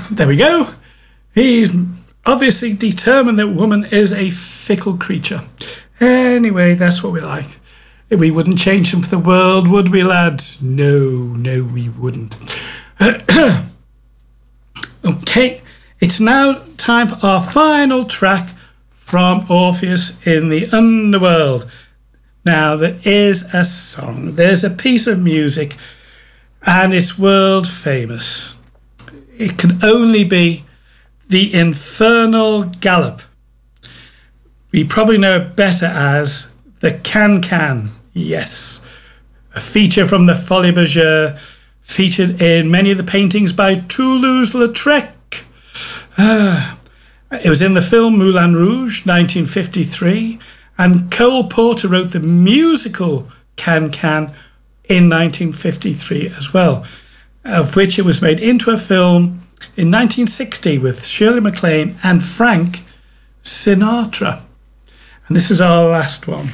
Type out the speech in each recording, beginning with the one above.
there we go. He's obviously determined that woman is a fickle creature. Anyway, that's what we like. We wouldn't change him for the world, would we, lads? No, we wouldn't. Okay, it's now time for our final track from Orpheus in the Underworld. Now, there is a song, there's a piece of music, and it's world famous. It can only be the Infernal Gallop. We probably know it better as the Can-Can. Yes, a feature from the Folies Bergère, featured in many of the paintings by Toulouse-Lautrec. It was in the film Moulin Rouge, 1953, and Cole Porter wrote the musical Can-Can in 1953 as well, of which it was made into a film in 1960 with Shirley MacLaine and Frank Sinatra. And this is our last one.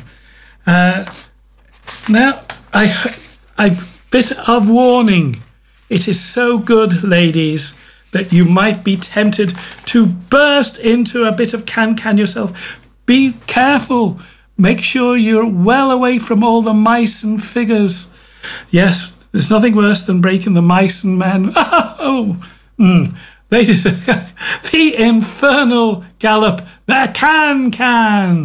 Now, a bit of warning. It is so good, ladies, that you might be tempted to burst into a bit of can-can yourself. Be careful. Make sure you're well away from all the mice and figures. Yes, there's nothing worse than breaking the mice and men. Ladies, the Infernal Gallop, the Can-Can.